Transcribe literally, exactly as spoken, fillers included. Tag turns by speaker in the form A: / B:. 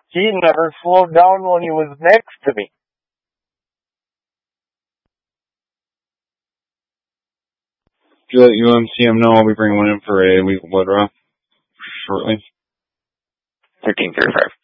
A: He never slowed down when he was next to me.
B: If you let U M C M know, I'll be bringing one in for a legal blood draw shortly.
C: thirteen thirty-five.